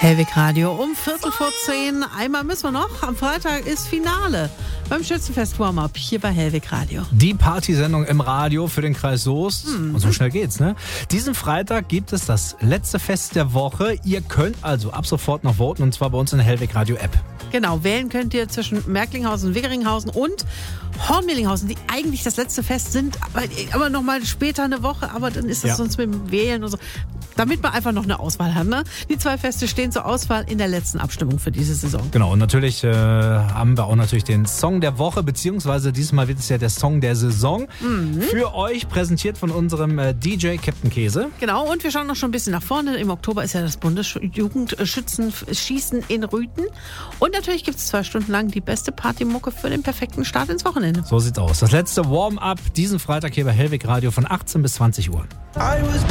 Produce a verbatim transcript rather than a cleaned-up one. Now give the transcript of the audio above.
Hellwig Radio um Viertel vor zehn. Einmal müssen wir noch. Am Freitag ist Finale beim Schützenfest Warm-Up hier bei Hellwig Radio. Die Partysendung im Radio für den Kreis Soest. Hm. Und so schnell geht's, ne? Diesen Freitag gibt es das letzte Fest der Woche. Ihr könnt also ab sofort noch voten, und zwar bei uns in der Hellwig Radio App. Genau, wählen könnt ihr zwischen Merklinghausen, Wiggeringhausen und Hornmehlinghausen, die eigentlich das letzte Fest sind, aber, aber noch mal später eine Woche, aber dann ist es Ja. sonst mit dem Wählen und so. Damit man einfach noch eine Auswahl hat. Ne? Die zwei Feste stehen zur Auswahl in der letzten Abstimmung für diese Saison. Genau, und natürlich äh, haben wir auch natürlich den Song der Woche, beziehungsweise diesmal wird es ja der Song der Saison. Mhm. Für euch präsentiert von unserem äh, D J Captain Käse. Genau, und wir schauen noch schon ein bisschen nach vorne. Im Oktober ist ja das Bundesjugendschützenschießen in Rüthen. Und natürlich gibt es zwei Stunden lang die beste Partymucke für den perfekten Start ins Wochenende. So sieht's aus. Das letzte Warm-Up diesen Freitag hier bei Hellwig Radio von achtzehn bis zwanzig Uhr. I was